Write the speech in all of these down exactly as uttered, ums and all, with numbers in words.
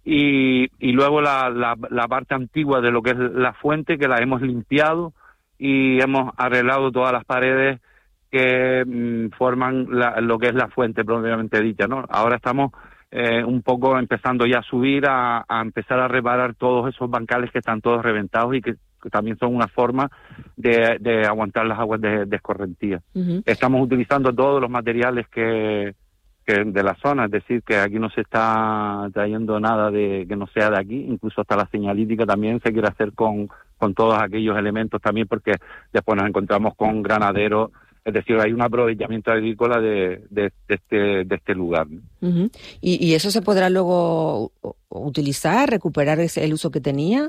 y, y luego la, la, la parte antigua de lo que es la fuente, que la hemos limpiado y hemos arreglado todas las paredes que mmm, forman la, lo que es la fuente propiamente dicha, ¿no? Ahora estamos eh, un poco empezando ya a subir, a, a empezar a reparar todos esos bancales que están todos reventados y que, que también son una forma de, de aguantar las aguas de, de escorrentía. Uh-huh. Estamos utilizando todos los materiales que... que de la zona, es decir, que aquí no se está trayendo nada de que no sea de aquí, incluso hasta la señalítica también se quiere hacer con, con todos aquellos elementos también, porque después nos encontramos con granaderos, es decir, hay un aprovechamiento agrícola de, de, de, este, de este lugar. Uh-huh. ¿Y, ¿Y eso se podrá luego utilizar, recuperar ese, el uso que tenía?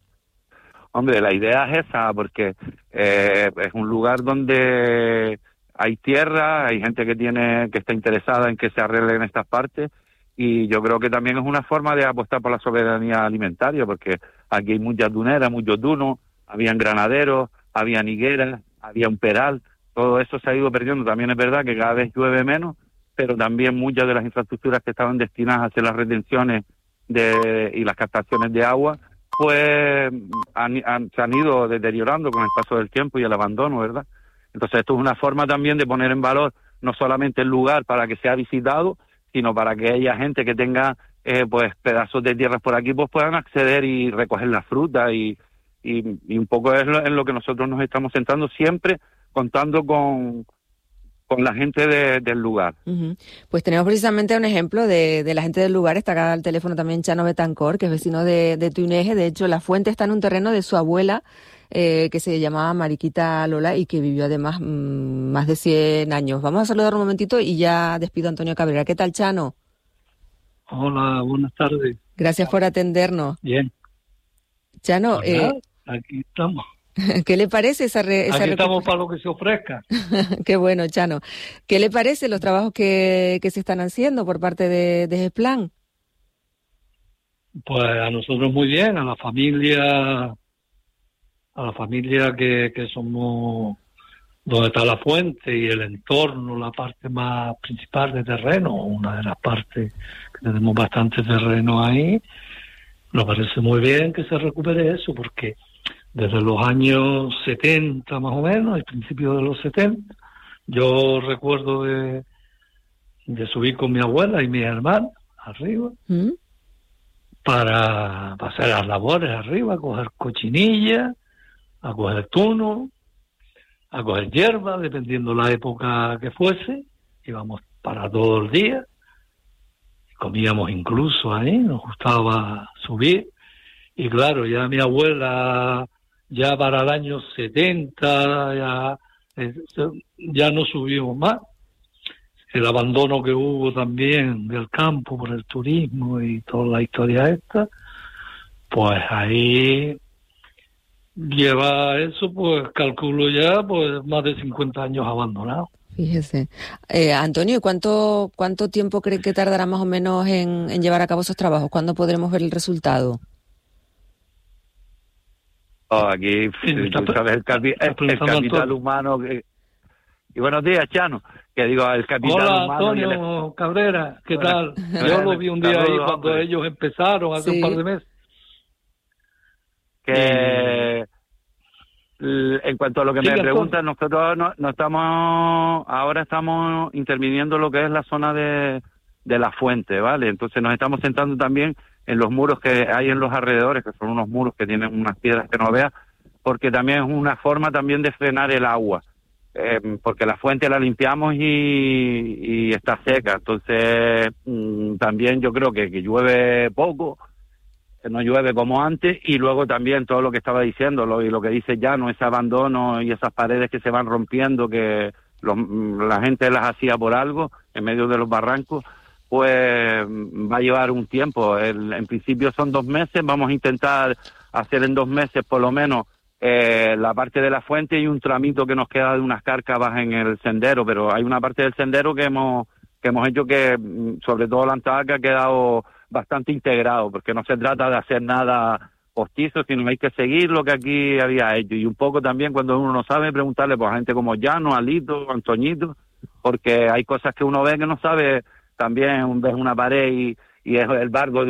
Hombre, la idea es esa, porque eh, es un lugar donde hay tierra, hay gente que tiene que está interesada en que se arreglen estas partes, y yo creo que también es una forma de apostar por la soberanía alimentaria, porque aquí hay muchas duneras, muchos dunos, habían granaderos, había higueras, había un peral, todo eso se ha ido perdiendo. También es verdad que cada vez llueve menos, pero también muchas de las infraestructuras que estaban destinadas a hacer las retenciones de, y las captaciones de agua, pues han, han, se han ido deteriorando con el paso del tiempo y el abandono, ¿verdad? Entonces esto es una forma también de poner en valor no solamente el lugar para que sea visitado, sino para que haya gente que tenga eh, pues pedazos de tierras por aquí, pues puedan acceder y recoger la fruta, y, y, y un poco es lo, en lo que nosotros nos estamos centrando, siempre contando con, con la gente de, del lugar. Uh-huh. Pues tenemos precisamente un ejemplo de, de la gente del lugar. Está acá al teléfono también Chano Betancor, que es vecino de, de Tuineje. De hecho, la fuente está en un terreno de su abuela, Eh, que se llamaba Mariquita Lola y que vivió además mmm, más de cien años. Vamos a saludar un momentito y ya despido a Antonio Cabrera. ¿Qué tal, Chano? Hola, buenas tardes. Gracias por atendernos. Bien. Chano, Hola, eh, aquí estamos. ¿Qué le parece esa re, esa Aquí recu- estamos para lo que se ofrezca. Qué bueno, Chano. ¿Qué le parece los trabajos que, que se están haciendo por parte de, de GESPLAN? Pues a nosotros muy bien, a la familia... a la familia que, que somos donde está la fuente y el entorno, la parte más principal de terreno, una de las partes que tenemos bastante terreno ahí, nos parece muy bien que se recupere eso, porque desde los años setenta más o menos, al principio de los setenta, yo recuerdo de, de subir con mi abuela y mis hermanos arriba, ¿Mm? para, para hacer las labores arriba, coger cochinilla, a coger tuno, a coger hierba, dependiendo la época que fuese, íbamos para todo el día, comíamos incluso ahí, nos gustaba subir, y claro, ya mi abuela, ya para el año setenta, ya, ya no subimos más. El abandono que hubo también del campo por el turismo y toda la historia esta, pues ahí... lleva eso, pues calculo ya, pues más de cincuenta años abandonado. Fíjese. Eh, Antonio, ¿cuánto cuánto tiempo cree que tardará más o menos en, en llevar a cabo esos trabajos? ¿Cuándo podremos ver el resultado? Oh, aquí, sí, tú sabes, el, capi- el, el capital humano... Que... Y buenos días, Chano. Que digo, el capital Hola, humano... Antonio el... Cabrera, ¿qué Hola. tal? Yo lo vi un día ahí cuando hombre. ellos empezaron, hace sí. un par de meses. Que en cuanto a lo que sí, me preguntan, nosotros no, no estamos, ahora estamos interviniendo lo que es la zona de, de la fuente, ¿vale? Entonces nos estamos centrando también en los muros que hay en los alrededores, que son unos muros que tienen unas piedras que no veas, porque también es una forma también de frenar el agua, eh, porque la fuente la limpiamos y, y está seca, entonces mmm, también yo creo que, que llueve poco, que no llueve como antes, y luego también todo lo que estaba diciendo, lo, y lo que dice Llano, ese abandono y esas paredes que se van rompiendo, que los, la gente las hacía por algo, en medio de los barrancos, pues va a llevar un tiempo. El, en principio son dos meses, vamos a intentar hacer en dos meses por lo menos eh, la parte de la fuente y un tramito que nos queda de unas cárcavas en el sendero, pero hay una parte del sendero que hemos, que hemos hecho que, sobre todo la entrada, que ha quedado bastante integrado, porque no se trata de hacer nada postizo, sino hay que seguir lo que aquí había hecho, y un poco también cuando uno no sabe preguntarle pues, a gente como Llano, Alito, Antoñito, porque hay cosas que uno ve que no sabe, también ves una pared y, y es el barco de